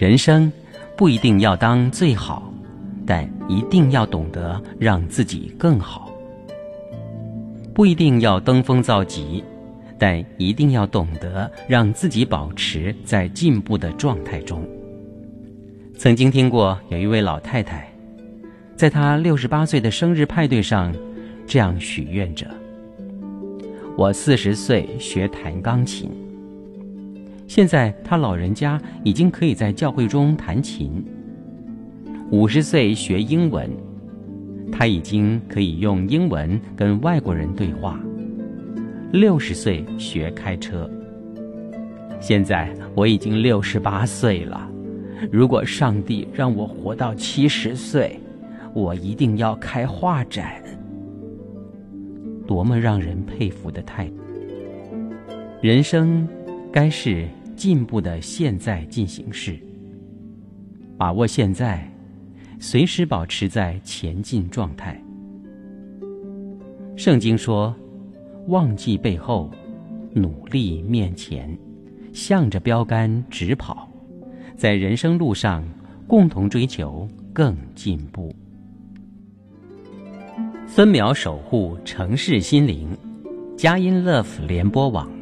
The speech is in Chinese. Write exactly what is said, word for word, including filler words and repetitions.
人生不一定要当最好，但一定要懂得让自己更好。不一定要登峰造极，但一定要懂得让自己保持在进步的状态中。曾经听过有一位老太太，在她六十八岁的生日派对上这样许愿着：我四十岁学弹钢琴，现在她老人家已经可以在教会中弹琴。五十岁学英文，他已经可以用英文跟外国人对话。六十岁学开车，现在我已经六十八岁了，如果上帝让我活到七十岁，我一定要开画展。多么让人佩服的态度！人生该是进步的现在进行式，把握现在，随时保持在前进状态。圣经说，忘记背后，努力面前，向着标杆直跑，在人生路上共同追求更进步。分秒守护城市心灵，佳音 Love 联播网。